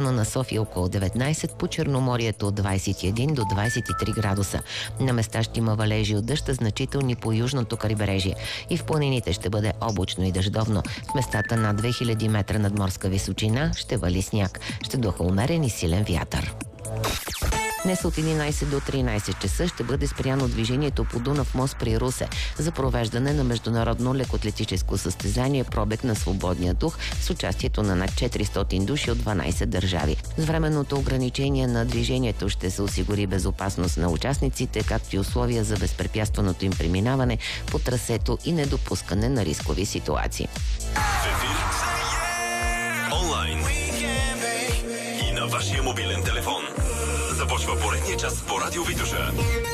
централно на София около 19, по Черноморието от 21 до 23 градуса. На места ще има валежи от дъжд, значителни по южното крайбрежие. И в планините ще бъде облачно и дъждовно. В местата над 2000 метра надморска височина ще вали сняг. Ще духа умерен и силен вятър. Днес от 11 до 13 часа ще бъде спряно движението по Дунав мост при Русе за провеждане на международно лекоатлетическо състезание "Пробег на свободния дух" с участието на над 400 души от 12 държави. С временното ограничение на движението ще се осигури безопасност на участниците, както и условия за безпрепятственото им преминаване по трасето и недопускане на рискови ситуации. В ефир, онлайн и на вашия мобилен телефон. Започва поредния час по Радио Витоша.